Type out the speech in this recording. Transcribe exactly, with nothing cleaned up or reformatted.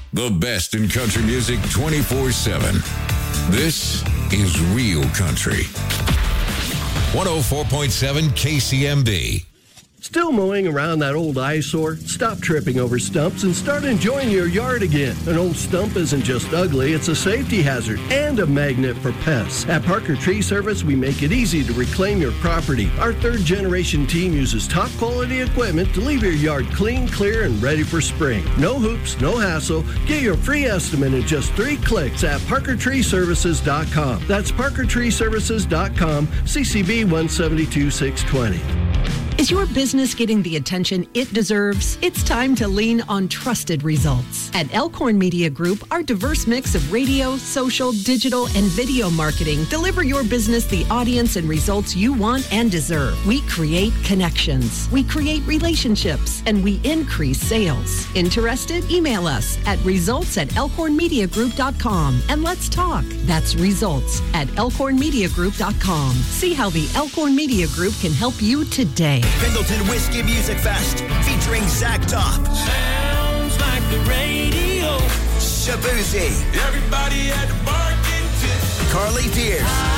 The best in country music twenty-four seven. This is Real Country. one oh four point seven K C M B. Still mowing around that old eyesore? Stop tripping over stumps and start enjoying your yard again. An old stump isn't just ugly, it's a safety hazard and a magnet for pests. At Parker Tree Service, we make it easy to reclaim your property. Our third generation team uses top quality equipment to leave your yard clean, clear, and ready for spring. No hoops, no hassle. Get your free estimate in just three clicks at parker tree services dot com. That's parker tree services dot com, C C B one seven two six two zero. Is your business getting the attention it deserves? It's time to lean on trusted results. At Elkhorn Media Group, our diverse mix of radio, social, digital, and video marketing deliver your business the audience and results you want and deserve. We create connections, we create relationships, and we increase sales. Interested? Email us at results at elkhorn media group dot com and let's talk. That's results at elkhorn media group dot com. See how the Elkhorn Media Group can help you today. Pendleton Whiskey Music Fest featuring Zach Top. Sounds like the radio. Shabuzi. Everybody at the bar getting tipsy. Carly Fierce.